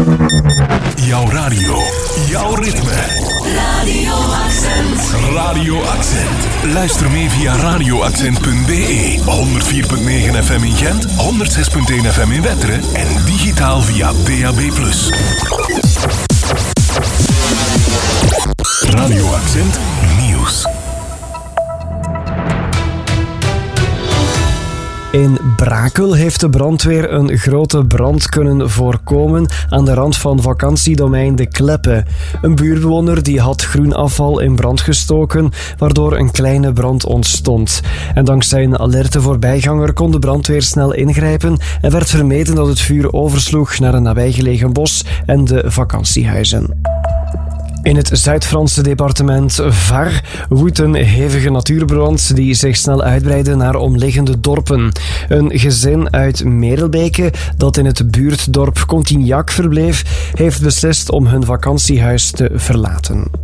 Jouw radio, jouw ritme. Radio Accent. Radio Accent. Luister mee via radioaccent.be. 104.9 FM in Gent, 106.1 FM in Wetteren en digitaal via DAB+. Radio Accent Nieuws. In Brakel heeft de brandweer een grote brand kunnen voorkomen aan de rand van vakantiedomein De Kleppe. Een buurtbewoner die had groen afval in brand gestoken, waardoor een kleine brand ontstond. En dankzij een alerte voorbijganger kon de brandweer snel ingrijpen en werd vermeden dat het vuur oversloeg naar een nabijgelegen bos en de vakantiehuizen. In het Zuid-Franse departement Var woedt een hevige natuurbrand die zich snel uitbreidde naar omliggende dorpen. Een gezin uit Merelbeke, dat in het buurtdorp Contignac verbleef, heeft beslist om hun vakantiehuis te verlaten.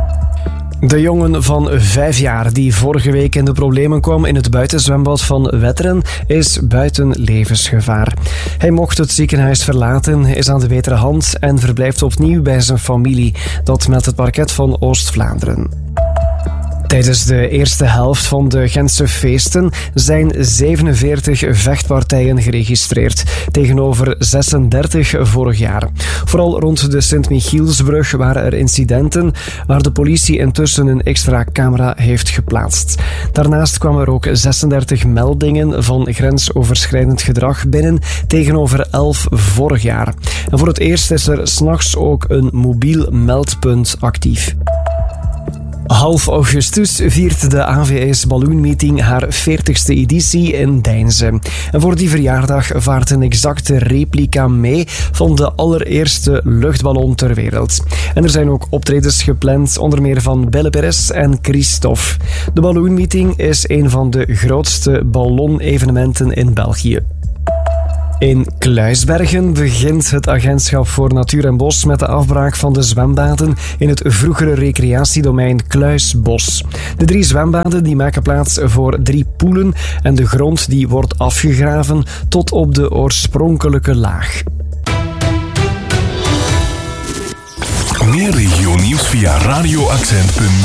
De jongen van 5 jaar die vorige week in de problemen kwam in het buitenzwembad van Wetteren is buiten levensgevaar. Hij mocht het ziekenhuis verlaten, is aan de betere hand en verblijft opnieuw bij zijn familie. Dat meldt het parket van Oost-Vlaanderen. Tijdens de eerste helft van de Gentse feesten zijn 47 vechtpartijen geregistreerd, tegenover 36 vorig jaar. Vooral rond de Sint-Michielsbrug waren er incidenten waar de politie intussen een extra camera heeft geplaatst. Daarnaast kwamen er ook 36 meldingen van grensoverschrijdend gedrag binnen, tegenover 11 vorig jaar. En voor het eerst is er 's nachts ook een mobiel meldpunt actief. Half augustus viert de AVS Balloon Meeting haar 40ste editie in Deinze. En voor die verjaardag vaart een exacte replica mee van de allereerste luchtballon ter wereld. En er zijn ook optredens gepland, onder meer van Belle Perez en Christophe. De Balloon Meeting is een van de grootste ballonevenementen in België. In Kluisbergen begint het Agentschap voor Natuur en Bos met de afbraak van de zwembaden in het vroegere recreatiedomein Kluisbos. De 3 zwembaden die maken plaats voor 3 poelen en de grond die wordt afgegraven tot op de oorspronkelijke laag. Meer regionieuws via radioaccent.be.